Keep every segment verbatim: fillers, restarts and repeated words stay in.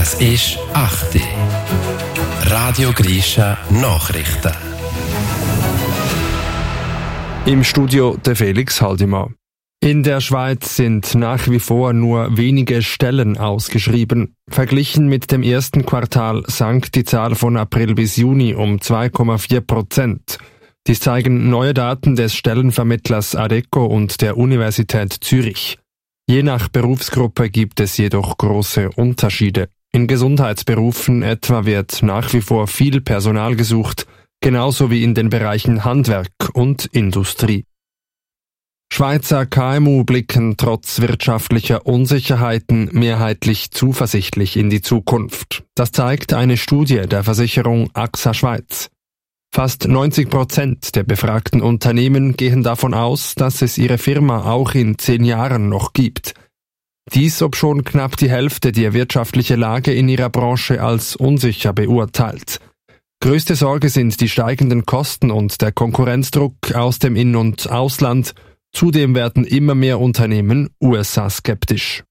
Es ist acht Uhr. Radio Grisha Nachrichten. Im Studio der Felix Haldimann. In der Schweiz sind nach wie vor nur wenige Stellen ausgeschrieben. Verglichen mit dem ersten Quartal sank die Zahl von April bis Juni um zwei Komma vier Prozent. Dies zeigen neue Daten des Stellenvermittlers Adecco und der Universität Zürich. Je nach Berufsgruppe gibt es jedoch große Unterschiede. In Gesundheitsberufen etwa wird nach wie vor viel Personal gesucht, genauso wie in den Bereichen Handwerk und Industrie. Schweizer K M U blicken trotz wirtschaftlicher Unsicherheiten mehrheitlich zuversichtlich in die Zukunft. Das zeigt eine Studie der Versicherung A X A Schweiz. Fast neunzig Prozent der befragten Unternehmen gehen davon aus, dass es ihre Firma auch in zehn Jahren noch gibt. Dies, obschon knapp die Hälfte die wirtschaftliche Lage in ihrer Branche als unsicher beurteilt. Größte Sorge sind die steigenden Kosten und der Konkurrenzdruck aus dem In- und Ausland. Zudem werden immer mehr Unternehmen U S A-skeptisch.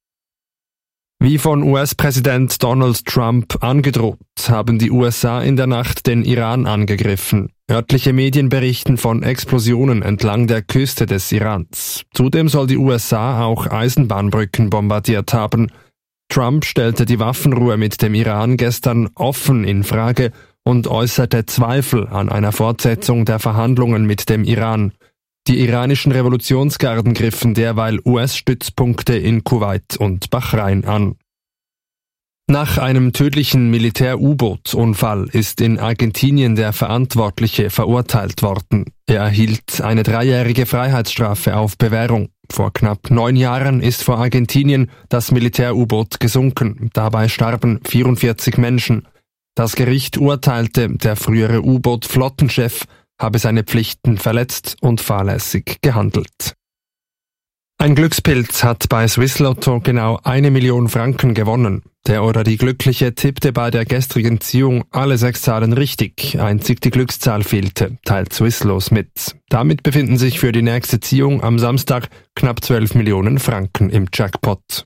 Wie von U S-Präsident Donald Trump angedroht, haben die U S A in der Nacht den Iran angegriffen. Örtliche Medien berichten von Explosionen entlang der Küste des Irans. Zudem soll die U S A auch Eisenbahnbrücken bombardiert haben. Trump stellte die Waffenruhe mit dem Iran gestern offen in Frage und äußerte Zweifel an einer Fortsetzung der Verhandlungen mit dem Iran. Die iranischen Revolutionsgarden griffen derweil U S-Stützpunkte in Kuwait und Bahrain an. Nach einem tödlichen Militär-U-Boot-Unfall ist in Argentinien der Verantwortliche verurteilt worden. Er erhielt eine dreijährige Freiheitsstrafe auf Bewährung. Vor knapp neun Jahren ist vor Argentinien das Militär-U-Boot gesunken. Dabei starben vierundvierzig Menschen. Das Gericht urteilte, der frühere U-Boot-Flottenchef habe seine Pflichten verletzt und fahrlässig gehandelt. Ein Glückspilz hat bei Swiss Lotto genau eine Million Franken gewonnen. Der oder die Glückliche tippte bei der gestrigen Ziehung alle sechs Zahlen richtig. Einzig die Glückszahl fehlte, teilt Swisslos mit. Damit befinden sich für die nächste Ziehung am Samstag knapp zwölf Millionen Franken im Jackpot.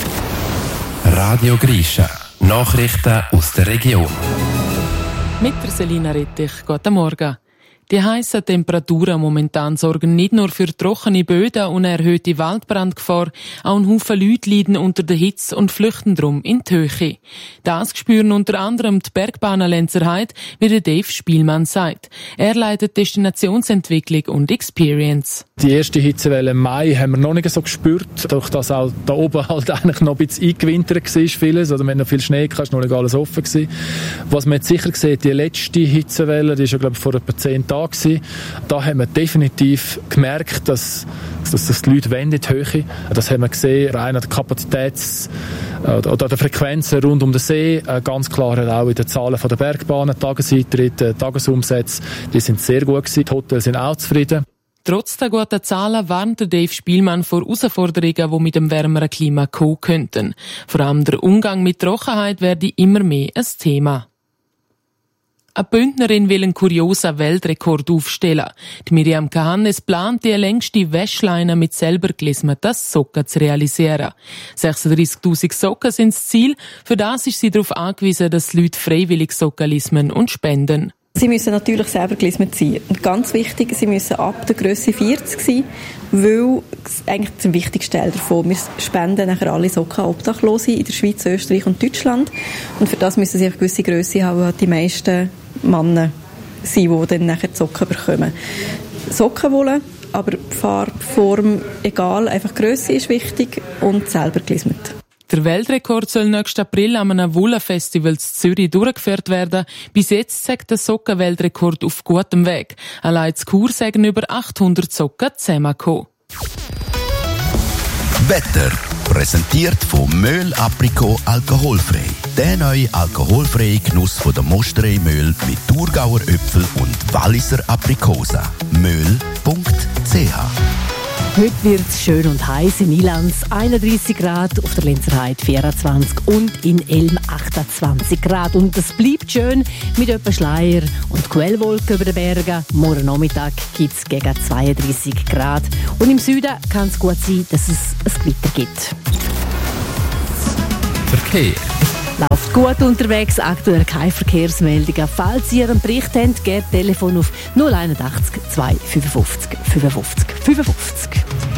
Radio Grisha. Nachrichten aus der Region. Mit der Selina Rettich. Guten Morgen. Die heissen Temperaturen momentan sorgen nicht nur für trockene Böden und eine erhöhte Waldbrandgefahr, auch ein Haufen Leute leiden unter der Hitze und flüchten drum in die Höhe. Das spüren unter anderem die Bergbahnen Lenzerheide, wie der Dave Spielmann sagt. Er leitet Destinationsentwicklung und Experience. Die erste Hitzewelle im Mai haben wir noch nicht so gespürt, durch das auch da oben halt eigentlich noch ein bisschen eingewintert war vieles, oder wenn noch viel Schnee war, war noch nicht alles offen gewesen. Was man jetzt sicher sieht, die letzte Hitzewelle, die ist ja glaube ich vor etwa zehn Tagen gewesen. Da haben wir definitiv gemerkt, dass, dass das die Leute wollen in die Höhe. Das haben wir gesehen, rein an der Kapazitäts- oder der Frequenzen rund um den See, ganz klar auch in den Zahlen der Bergbahnen, Tageseintritte, Tagesumsätze, die sind sehr gut gewesen, die Hotels sind auch zufrieden. Trotz der guten Zahlen warnt Dave Spielmann vor Herausforderungen, die mit dem wärmeren Klima kommen könnten. Vor allem der Umgang mit Trockenheit werde immer mehr ein Thema. Eine Bündnerin will einen kuriosen Weltrekord aufstellen. Die Miriam Kahannes plant, die längste Wäschleine mit selber gelismeten Socken zu realisieren. sechsunddreissigtausend Socken sind das Ziel. Für das ist sie darauf angewiesen, dass die Leute freiwillig Socken lismen und spenden. Sie müssen natürlich selber gelismet sein. Und ganz wichtig, sie müssen ab der Grösse vierzig sein, weil eigentlich das wichtigste Teil davon. Wir spenden nachher alle Socken Obdachlose in der Schweiz, Österreich und Deutschland. Und für das müssen sie eine gewisse Grösse haben, weil die meisten Männer sind, die dann nachher die Socken bekommen. Sockenwolle, aber Farbe, Form, egal, einfach Grösse ist wichtig und selber gelismet. Der Weltrekord soll nächsten April an einem Wollenfestival in Zürich durchgeführt werden. Bis jetzt sagt der Sockenweltrekord auf gutem Weg. Allein in Chur sagen über achthundert Socken zusammengekommen. Wetter präsentiert von Möhl Aprikot alkoholfrei. Der neue alkoholfreie Genuss von der Mosterei Möhl mit Thurgauer Äpfel und Walliser Aprikosen. möhl punkt c h. Heute wird es schön und heiß in Ilanz, einunddreissig Grad, auf der Lenzerheide vierundzwanzig und in Elm achtundzwanzig Grad. Und es bleibt schön mit etwa Schleier und Quellwolken über den Bergen. Morgen Nachmittag gibt es gegen zweiunddreissig Grad. Und im Süden kann es gut sein, dass es ein Gewitter gibt. Verkehr. Läuft gut unterwegs, aktuell keine Verkehrsmeldungen. Falls ihr einen Bericht habt, gebt Telefon auf null einundachtzig zwei fünfundfünfzig fünfundfünfzig fünfundfünfzig.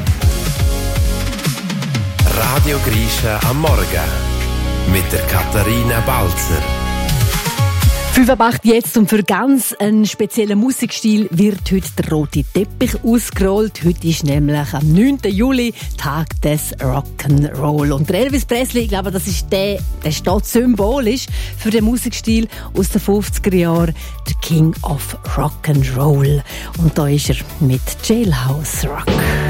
Radio Grisha am Morgen mit der Katharina Balzer. fünf Uhr acht jetzt und für ganz einen speziellen Musikstil wird heute der rote Teppich ausgerollt. Heute ist nämlich am neunten Juli Tag des Rock'n'Roll. Und der Elvis Presley, ich glaube, das ist der, der steht symbolisch für den Musikstil aus den fünfziger Jahren, der King of Rock'n'Roll. Und da ist er mit Jailhouse Rock.